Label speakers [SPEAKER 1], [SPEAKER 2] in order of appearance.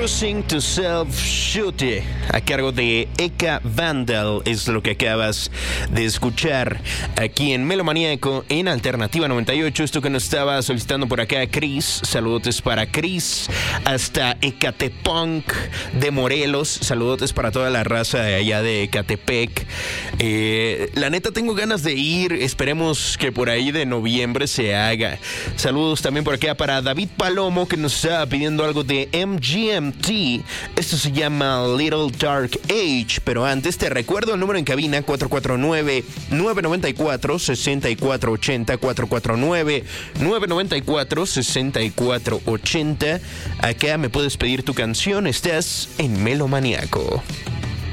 [SPEAKER 1] Cruising to Self-Shoot, a cargo de Eka Vandal, es lo que acabas de escuchar aquí en Melomaníaco en Alternativa 98. Esto que nos estaba solicitando por acá Chris, saludotes para Chris, hasta Ecatepunk de Morelos, saludotes para toda la raza de allá de Ecatepec. La neta tengo ganas de ir, esperemos que por ahí de noviembre se haga. Saludos también por acá para David Palomo, que nos estaba pidiendo algo de MGMT. Esto se llama Little Dark Age, pero antes te recuerdo el número en cabina: 449-994-6480, 449-994-6480. Acá me puedes pedir tu canción, estás en Melomaníaco.